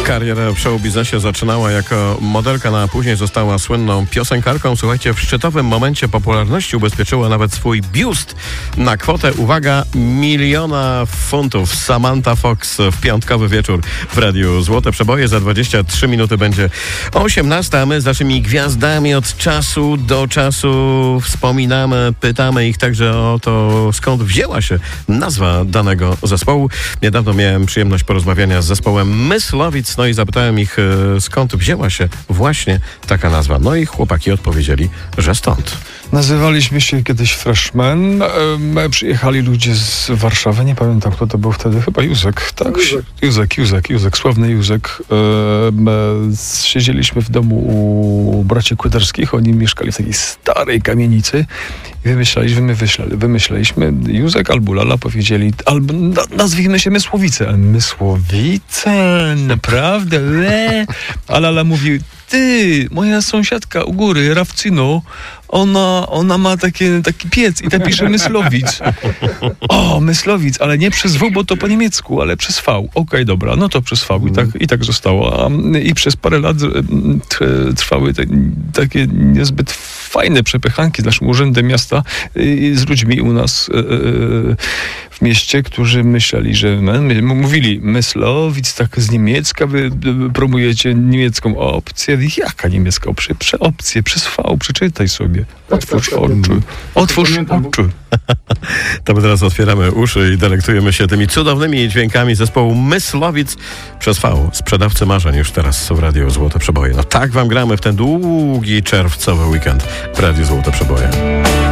Karierę w showbiznesie zaczynała jako modelka, a później została słynną piosenkarką. Słuchajcie, w szczytowym momencie popularności ubezpieczyła nawet swój biust na kwotę, uwaga, $1 000 000. Samantha Fox w piątkowy wieczór w Radiu Złote Przeboje. Za 23 minuty będzie 18, a my z naszymi gwiazdami od czasu do czasu wspominamy, pytamy ich także o to, skąd wzięła się nazwa danego zespołu. Niedawno miałem przyjemność porozmawiania z zespołem Myslowic, no i zapytałem ich, skąd wzięła się właśnie taka nazwa. No i chłopaki odpowiedzieli, że stąd. Nazywaliśmy się kiedyś Freshmen. Przyjechali ludzie z Warszawy, nie pamiętam kto to był wtedy, chyba Józek, tak? Józek, sławny Józek. Siedzieliśmy w domu u braci Kłyderskich, oni mieszkali w takiej starej kamienicy i wymyślaliśmy Józek albo Lala powiedzieli, albo nazwijmy się Mysłowice. Mysłowice, naprawdę? A Lala mówi, ty, moja sąsiadka u góry, Rawcino, ona ma taki piec i napisze Myslowic. O, Myslowic, ale nie przez W, bo to po niemiecku, ale przez V. Okej, dobra, no to przez V i tak zostało. I przez parę lat trwały takie niezbyt fajne przepychanki z naszym urzędem miasta z ludźmi u nas w mieście, którzy myśleli, że mówili Myslowic, tak z niemiecka, wy promujecie niemiecką opcję. Jaka niemiecka opcję? Przez V, przeczytaj sobie. Otwórz oczy. To my teraz otwieramy uszy i delektujemy się tymi cudownymi dźwiękami zespołu Myslowic przez V. Sprzedawcy marzeń już teraz w Radiu Złote Przeboje. No tak wam gramy w ten długi czerwcowy weekend w Radiu Złote Przeboje.